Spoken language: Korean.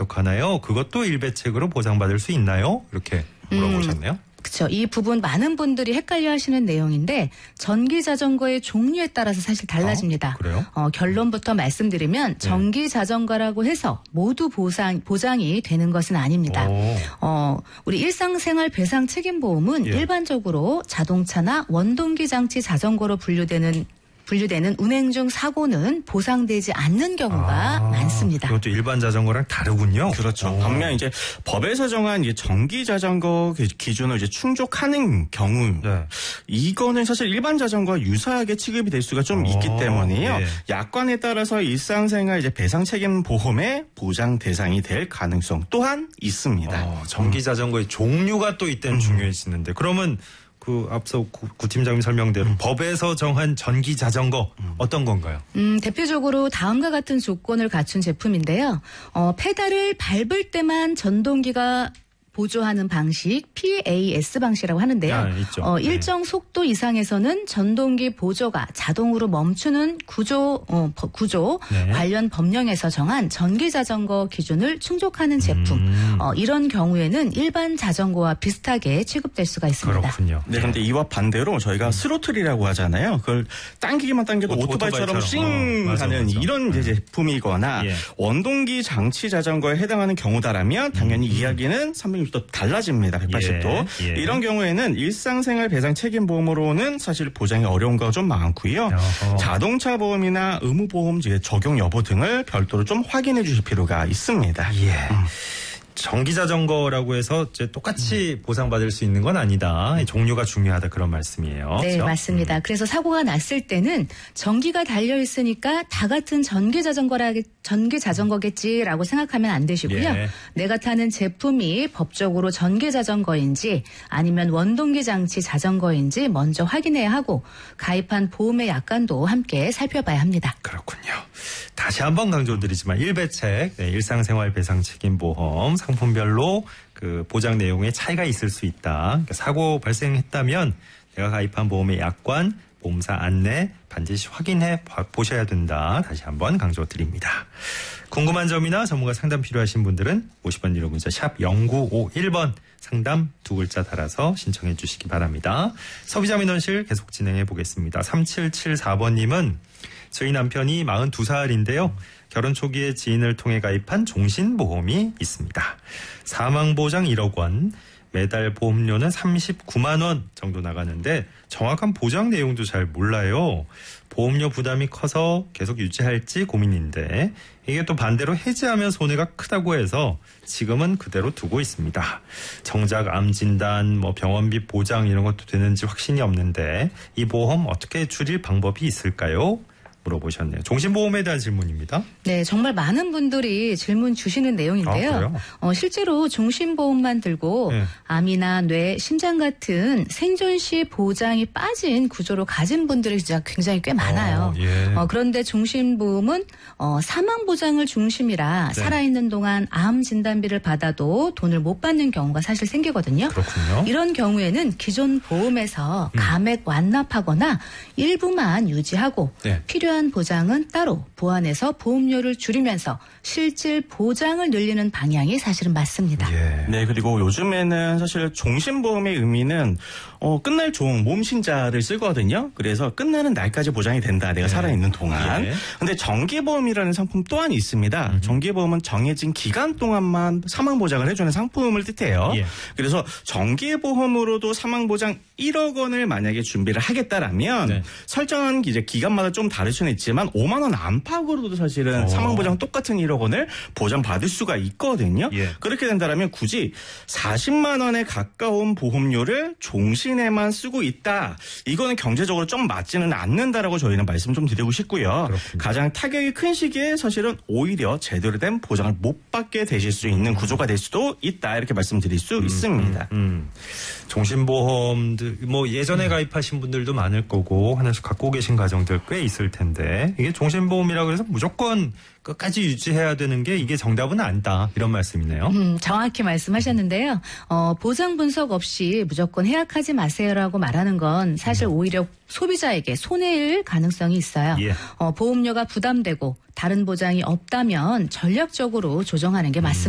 어떡하나요? 그것도 일배책으로 보상받을 수 있나요? 이렇게 물어보셨네요. 그렇죠. 이 부분 많은 분들이 헷갈려하시는 내용인데 전기 자전거의 종류에 따라서 사실 달라집니다. 그래요? 결론부터 말씀드리면 전기 자전거라고 해서 모두 보장이 되는 것은 아닙니다. 우리 일상생활 배상 책임보험은 일반적으로 자동차나 원동기 장치 자전거로 분류되는 운행 중 사고는 보상되지 않는 경우가 많습니다. 그것도 일반 자전거랑 다르군요. 그렇죠. 반면 이제 법에서 정한 이제 전기 자전거 기준을 이제 충족하는 경우, 이거는 사실 일반 자전거와 유사하게 취급이 될 수가 좀 있기 때문에요. 약관에 따라서 일상생활 이제 배상 책임 보험의 보장 대상이 될 가능성 또한 있습니다. 전기 자전거의 종류가 또 이때는 중요해지는데 그러면 그 앞서 구 팀장님 설명대로 법에서 정한 전기 자전거 어떤 건가요? 대표적으로 다음과 같은 조건을 갖춘 제품인데요. 페달을 밟을 때만 전동기가 보조하는 방식 PAS 방식이라고 하는데요. 일정 속도 이상에서는 전동기 보조가 자동으로 멈추는 구조 관련 법령에서 정한 전기 자전거 기준을 충족하는 제품. 이런 경우에는 일반 자전거와 비슷하게 취급될 수가 있습니다. 그렇군요. 네, 근데 이와 반대로 저희가 스로틀이라고 하잖아요. 그걸 당기기만 당겨도 오토바이처럼 싱 하는 이런 이제 제품이거나 원동기 장치 자전거에 해당하는 경우다라면 당연히 이야기는 360도 달라집니다. 180도. 이런 경우에는 일상생활 배상 책임보험으로는 사실 보장이 어려운 거 좀 많고요. 자동차 보험이나 의무보험 적용 여부 등을 별도로 좀 확인해 주실 필요가 있습니다. 전기 자전거라고 해서 이제 똑같이 보상받을 수 있는 건 아니다. 종류가 중요하다 그런 말씀이에요. 네, 그렇죠? 맞습니다. 그래서 사고가 났을 때는 전기가 달려 있으니까 다 같은 전기 자전거겠지라고 생각하면 안 되시고요. 내가 타는 제품이 법적으로 전기 자전거인지 아니면 원동기 장치 자전거인지 먼저 확인해야 하고 가입한 보험의 약관도 함께 살펴봐야 합니다. 그렇군요. 다시 한번 강조드리지만 일배책, 일상생활 배상 책임보험 상품별로 그 보장 내용에 차이가 있을 수 있다. 그러니까 사고 발생했다면 내가 가입한 보험의 약관, 보험사 안내 반드시 확인해 보셔야 된다. 다시 한번 강조드립니다. 궁금한 점이나 전문가 상담 필요하신 분들은 50원 유료 문자 샵 0951번 상담 두 글자 달아서 신청해 주시기 바랍니다. 소비자민원실 계속 진행해 보겠습니다. 3774번님은 저희 남편이 42살인데요. 결혼 초기에 지인을 통해 가입한 종신보험이 있습니다. 사망보장 1억 원, 매달 보험료는 39만 원 정도 나가는데 정확한 보장 내용도 잘 몰라요. 보험료 부담이 커서 계속 유지할지 고민인데 이게 또 반대로 해지하면 손해가 크다고 해서 지금은 그대로 두고 있습니다. 정작 암 진단, 병원비 보장 이런 것도 되는지 확신이 없는데 이 보험 어떻게 줄일 방법이 있을까요? 물어보셨네요. 종신보험에 대한 질문입니다. 네, 정말 많은 분들이 질문 주시는 내용인데요. 실제로 종신보험만 들고 암이나 뇌, 심장 같은 생존 시 보장이 빠진 구조로 가진 분들이 진짜 굉장히 꽤 많아요. 그런데 종신보험은 사망보장을 중심이라 살아있는 동안 암 진단비를 받아도 돈을 못 받는 경우가 사실 생기거든요. 그렇군요. 이런 경우에는 기존 보험에서 감액 완납하거나 일부만 유지하고 필요한 보장은 따로 보완해서 보험료를 줄이면서 실질 보장을 늘리는 방향이 사실은 맞습니다. 네, 그리고 요즘에는 사실 종신보험의 의미는 끝날 종, 몸신자를 쓰거든요. 그래서 끝나는 날까지 보장이 된다. 내가 살아있는 동안. 근데 정기보험이라는 상품 또한 있습니다. 정기보험은 정해진 기간 동안만 사망보장을 해주는 상품을 뜻해요. 그래서 정기보험으로도 사망보장 1억 원을 만약에 준비를 하겠다라면 설정한 이제 기간마다 좀 다를 수는 있지만 5만 원 안팎으로도 사실은 사망보장 똑같은 1억 원을 보장받을 수가 있거든요. 그렇게 된다면 굳이 40만 원에 가까운 보험료를 종신에만 쓰고 있다. 이거는 경제적으로 좀 맞지는 않는다라고 저희는 말씀 좀 드리고 싶고요. 가장 타격이 큰 시기에 사실은 오히려 제대로 된 보장을 못 받게 되실 수 있는 구조가 될 수도 있다. 이렇게 말씀드릴 수 있습니다. 종신보험들 예전에 가입하신 분들도 많을 거고 하나씩 갖고 계신 가정들 꽤 있을 텐데 이게 종신보험이라고 해서 무조건 끝까지 유지해야 되는 게 이게 정답은 아니다. 이런 말씀이네요. 정확히 말씀하셨는데요. 보장 분석 없이 무조건 해약하지 마세요라고 말하는 건 사실 오히려 소비자에게 손해일 가능성이 있어요. 보험료가 부담되고 다른 보장이 없다면 전략적으로 조정하는 게 맞습니다.